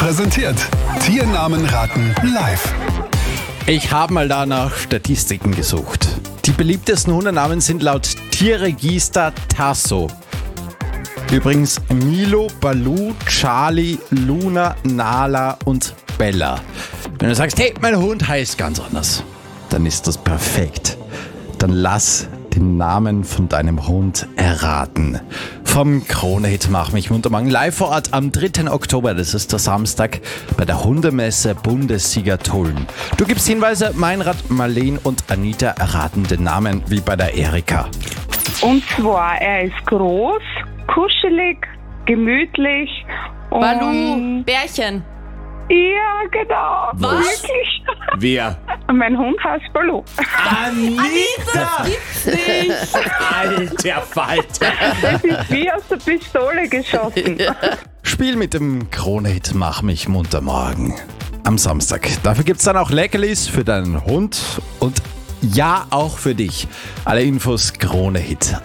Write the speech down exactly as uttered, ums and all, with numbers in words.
präsentiert Tiernamen raten live. Ich habe mal da nach Statistiken gesucht. Die beliebtesten Hundenamen sind laut Tierregister Tasso. Übrigens Milo, Baloo, Charlie, Luna, Nala und Bella. Wenn du sagst, hey, mein Hund heißt ganz anders, dann ist das perfekt. Dann lass den Namen von deinem Hund erraten. Vom Krone-Hit Mach mich munter morgen live vor Ort am dritten Oktober, das ist der Samstag, bei der Hundemesse Bundessieger Tulln. Du gibst Hinweise, Meinrad, Marleen und Anita erraten den Namen wie bei der Erika. Und zwar, er ist groß, kuschelig, gemütlich und... Baloo, Bärchen. Ja, genau. Was? Wirklich. Wer? Mein Hund heißt Baloo. Anita! Gibt's nicht. Alter Falter! Das ist wie aus der Pistole geschossen. Spiel mit dem Krone-Hit Mach mich munter morgen am Samstag. Dafür gibt's dann auch Leckerlis für deinen Hund und ja, auch für dich. Alle Infos Krone-Hit